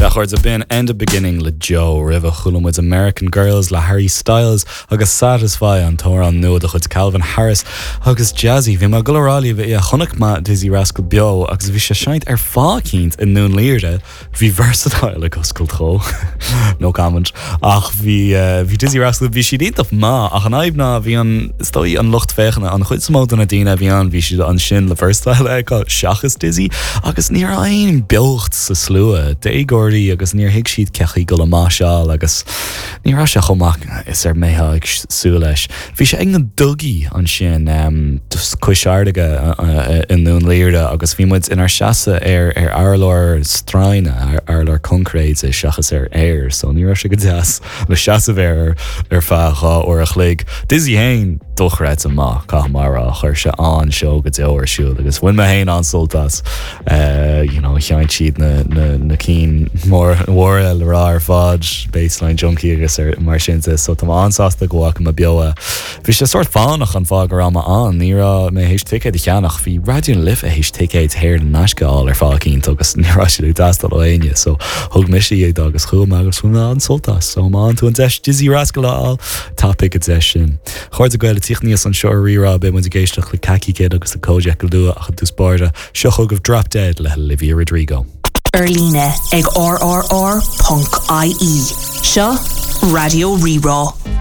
Seachords have been end of beginning le Joe River Chulam with American Girls le Harry Styles agus Satisfy an tóir an nuad a chud Calvin Harris agus Jazzy bhí mar goráí bhí a chonach ma Dizzy Rascal Bio agus bhí sé seint fácínt in nún líirde bhí versatile agus cultró no comment ach bhí Dizzy Rascal bhí si díntach ma ach an aibna bhí an stoi an lucht fechna an chuid smód an a dína bhí an bhí si an sin le versatile go seachas Dizzy agus níor aon beocht sa slua Gordy agus níor hiig siad cechaí go le máseáil agus níor se chomach is méthe ag sú leis. Bhí sé ag na dugaí an sin cuiseardaige in nún líirde agus bhí muid inar seasa ar airlóir stráine airlóir concréid is seachas ar air so níor se go deas le seasa bhéir ar feá ó a chléig. Dizzy hain dochreid amach cá mar a chuir se an seo go deir siúil agus bhain me hain ansoltas cheann siad na cín mór warre le rá ar fád baseline junkie agus mar sinnta so tá ansásta gohaach a beoa. Bhí sé sort fánach an fág ra an ní mé hééis ticket cheannach hí radioún lif a hééis ticket héir den nascaáil ar fácín agus nírá siú dastal aine so thug misí ag agus chuúm agus chuna an soltas so má an tú an deis Dizzy Rascal áil topic a deis sin. Chuir a goil tíníos an seo rirá be mu géisteach le cacicéad agus a cóide go luú a chu dúspáirde seo chug Drop Dead le Olivia Rodrigo. Erline ag rrr.ie. Seo Radio Rerá.